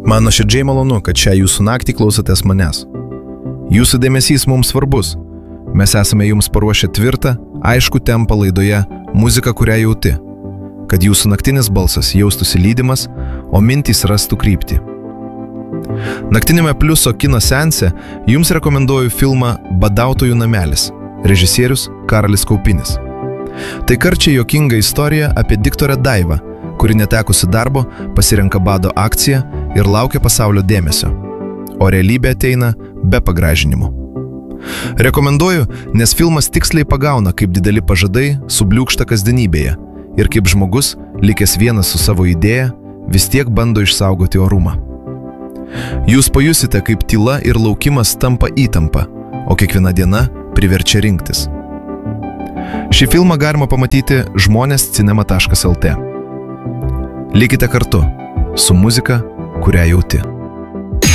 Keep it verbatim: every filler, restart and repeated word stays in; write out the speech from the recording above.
Man nuoširdžiai malonu, kad šią jūsų naktį klausotės manęs. Jūsų dėmesys mums svarbus. Mes esame jums paruošę tvirtą, aišku tempą laidoje Muzika, kurią jauti, kad jūsų naktinis balsas jaustųsi lydimas, o mintys rastų kryptį. Naktinėme Pliuso kino seanse jums rekomenduoju filmą Badautojų namelis, režisierius Karolis Kaupinis. Tai karčiai juokinga istorija apie diktorę Daivą, kuri netekusi darbo pasirenka bado akciją ir laukia pasaulio dėmesio, o realybė ateina be pagražinimų. Rekomenduoju, nes filmas tiksliai pagauna, kaip dideli pažadai subliūkšta kasdienybėje ir kaip žmogus, likęs vienas su savo idėja, vis tiek bando išsaugoti orumą. Jūs pajusite, kaip tyla ir laukimas tampa įtampa, o kiekviena diena priverčia rinktis. Šį filmą galima pamatyti žmonės cinema taškas el tė. Likite kartu su muzika, kurią jauti.